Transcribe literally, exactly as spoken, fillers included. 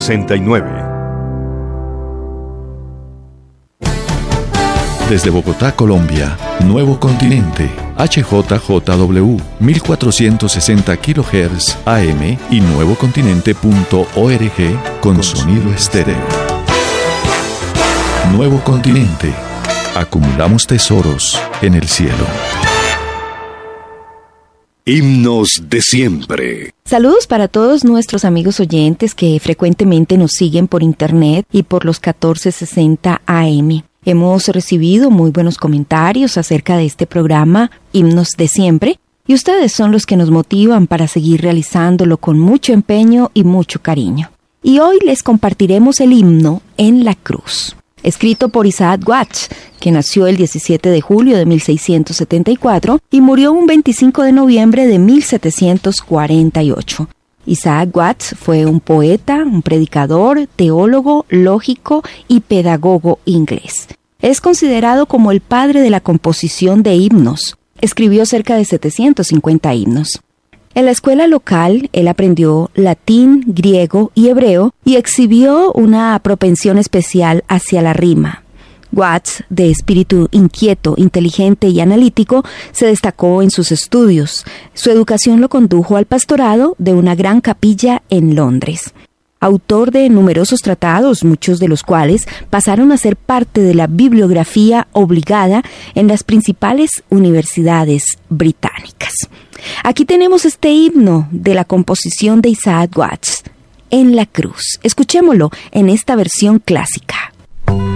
sesenta y nueve. Desde Bogotá, Colombia, Nuevo Continente, H J J W, mil cuatrocientos sesenta kilohertz A M y nuevocontinente punto org con sonido estéreo. Nuevo Continente. Acumulamos tesoros en el cielo. Himnos de siempre. Saludos para todos nuestros amigos oyentes que frecuentemente nos siguen por internet y por los catorce sesenta A M. Hemos recibido muy buenos comentarios acerca de este programa, Himnos de Siempre, y ustedes son los que nos motivan para seguir realizándolo con mucho empeño y mucho cariño. Y hoy les compartiremos el himno En la Cruz, escrito por Isaac Watts, que nació el diecisiete de julio de mil seiscientos setenta y cuatro y murió un veinticinco de noviembre de mil setecientos cuarenta y ocho. Isaac Watts fue un poeta, un predicador, teólogo, lógico y pedagogo inglés. Es considerado como el padre de la composición de himnos. Escribió cerca de setecientos cincuenta himnos. En la escuela local, él aprendió latín, griego y hebreo y exhibió una propensión especial hacia la rima. Watts, de espíritu inquieto, inteligente y analítico, se destacó en sus estudios. Su educación lo condujo al pastorado de una gran capilla en Londres. Autor de numerosos tratados, muchos de los cuales pasaron a ser parte de la bibliografía obligada en las principales universidades británicas. Aquí tenemos este himno de la composición de Isaac Watts, En la Cruz. Escuchémoslo en esta versión clásica.